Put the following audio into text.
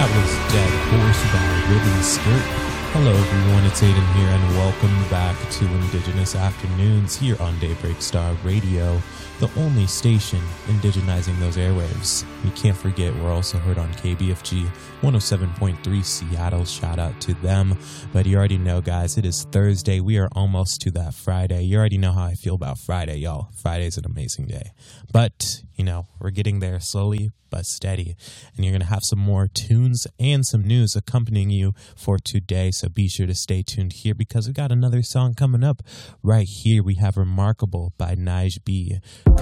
That was Dead Horse by Ribbon Skirt. Hello everyone, it's Aiden here and welcome back to Indigenous Afternoons here on Daybreak Star Radio, the only station indigenizing those airwaves. You can't forget we're also heard on KBFG 107.3 Seattle, shout out to them. But you already know guys, it is Thursday, we are almost to that Friday. You already know how I feel about Friday, y'all. Friday's an amazing day. But, you know, we're getting there slowly but steady. And you're going to have some more tunes and some news accompanying you for today. So be sure to stay tuned here because we got another song coming up right here. We have Remarkable by Nige B